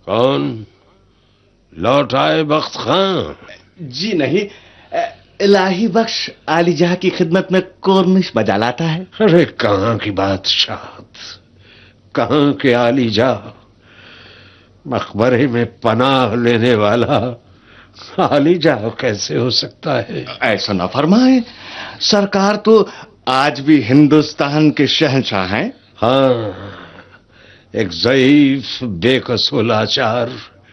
کون؟ لوٹ آئے بخت خان؟ جی نہیں، الہی بخش عالی جہاں کی خدمت میں کورنش بجا لاتا ہے۔ ارے کہاں کی بادشاہت، کہاں کے عالی جہاں، مقبرے میں پناہ لینے والا عالی جہاں کیسے ہو سکتا ہے؟ ایسا نہ فرمائیں، سرکار تو آج بھی ہندوستان کے شہنشاہ ہیں۔ ہاں، ایک ضعیف بے کس و لاچار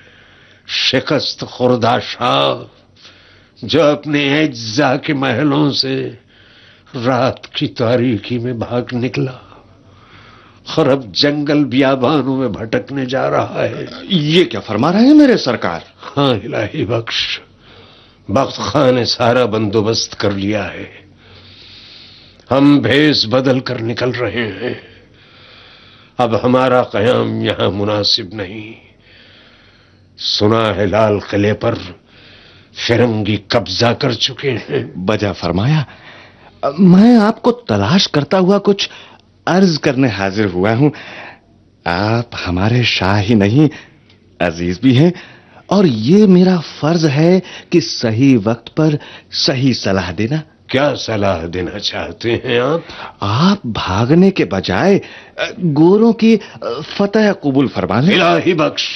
شکست خوردہ شاہ جو اپنے اجزا کے محلوں سے رات کی تاریکی میں بھاگ نکلا اور اب جنگل بیابانوں میں بھٹکنے جا رہا ہے۔ یہ کیا فرما رہے ہیں میرے سرکار؟ ہاں الہی بخش، بخت خان نے سارا بندوبست کر لیا ہے، ہم بھیس بدل کر نکل رہے ہیں۔ اب ہمارا قیام یہاں مناسب نہیں، سنا ہے لال قلعے پر فرنگی قبضہ کر چکے ہیں۔ بجا فرمایا، میں آپ کو تلاش کرتا ہوا کچھ عرض کرنے حاضر ہوا ہوں۔ آپ ہمارے شاہ ہی نہیں، عزیز بھی ہیں، اور یہ میرا فرض ہے کہ صحیح وقت پر صحیح صلاح دینا۔ کیا صلاح دینا چاہتے ہیں آپ؟ آپ بھاگنے کے بجائے گوروں کی فتح قبول فرما لیں۔ الہی بخش،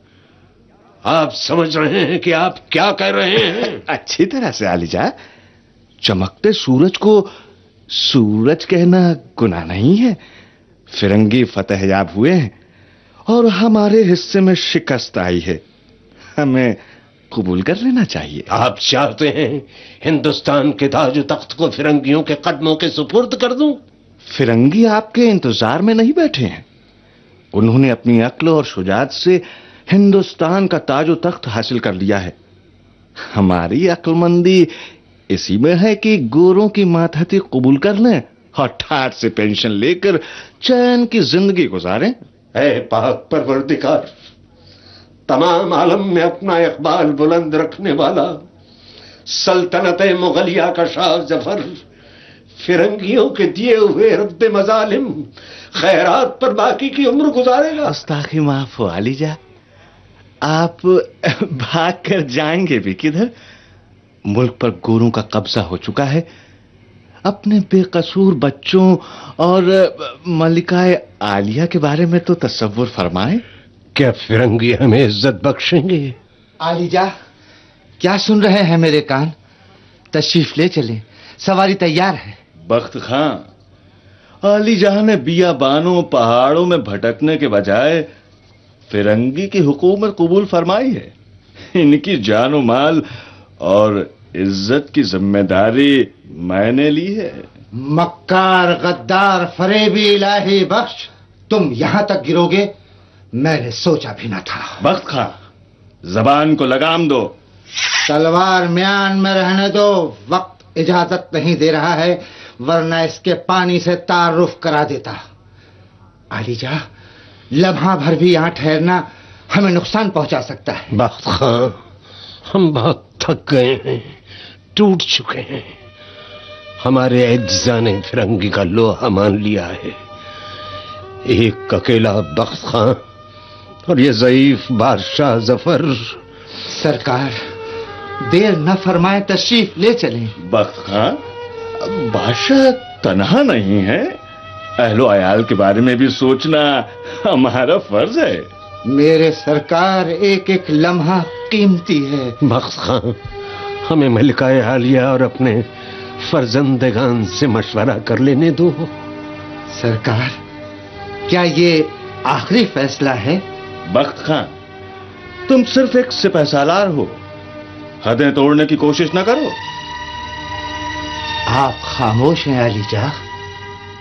آپ سمجھ رہے ہیں کہ آپ کیا کہہ رہے ہیں؟ اچھی طرح سے عالی جہاں، چمکتے سورج کو سورج کہنا گناہ نہیں ہے۔ فرنگی فتح یاب ہوئے ہیں اور ہمارے حصے میں شکست آئی ہے، ہمیں قبول کر لینا چاہیے۔ آپ چاہتے ہیں ہندوستان کے تاج و تخت کو فرنگیوں کے قدموں کے سپرد کر دوں؟ فرنگی آپ کے انتظار میں نہیں بیٹھے ہیں، انہوں نے اپنی عقل اور شجاعت سے ہندوستان کا تاج و تخت حاصل کر لیا ہے۔ ہماری عقل مندی اسی میں ہے کہ گوروں کی ماتحتی قبول کر لیں اور ٹھاٹ سے پینشن لے کر چین کی زندگی گزاریں۔ اے پاک پروردگار، تمام عالم میں اپنا اقبال بلند رکھنے والا سلطنت مغلیہ کا شاہ ظفر فرنگیوں کے دیے ہوئے رد مظالم خیرات پر باقی کی عمر گزارے گا۔ استاخی معاف ہو عالی جہاں، آپ بھاگ کر جائیں گے بھی کدھر؟ ملک پر گوروں کا قبضہ ہو چکا ہے، اپنے بے قصور بچوں اور ملکہ عالیہ کے بارے میں تو تصور فرمائیں۔ کیا فرنگی ہمیں عزت بخشیں گے؟ عالی جہاں، کیا سن رہے ہیں میرے کان؟ تشریف لے چلیں، سواری تیار ہے۔ بخت خان، عالی جہاں نے بیابانوں پہاڑوں میں بھٹکنے کے بجائے فرنگی کی حکومت قبول فرمائی ہے۔ ان کی جان و مال اور عزت کی ذمہ داری میں نے لی ہے۔ مکار، غدار، فریبی الہی بخش، تم یہاں تک گرو گے میں نے سوچا بھی نہ تھا۔ بخت خان، زبان کو لگام دو۔ تلوار میان میں رہنے دو، وقت اجازت نہیں دے رہا ہے، ورنہ اس کے پانی سے تعارف کرا دیتا۔ عالی جہاں، لمحہ بھر بھی یہاں ٹھہرنا ہمیں نقصان پہنچا سکتا ہے۔ بخت خان، ہم بہت تھک گئے ہیں، ٹوٹ چکے ہیں، ہمارے اجزا نے فرنگی کا لوہا مان لیا ہے۔ ایک اکیلا بخت خان اور یہ ضعیف بادشاہ ظفر۔ سرکار، دیر نہ فرمائیں، تشریف لے چلیں۔ بخت خان، بادشاہ تنہا نہیں ہے، اہل و عیال کے بارے میں بھی سوچنا ہمارا فرض ہے۔ میرے سرکار، ایک ایک لمحہ قیمتی ہے۔ بخت خان، ہمیں ملکہ عالیہ اور اپنے فرزندگان سے مشورہ کر لینے دو۔ سرکار، کیا یہ آخری فیصلہ ہے؟ بخت خان، تم صرف ایک سپہ سالار ہو، حدیں توڑنے کی کوشش نہ کرو۔ آپ خاموش ہیں عالی جہاں،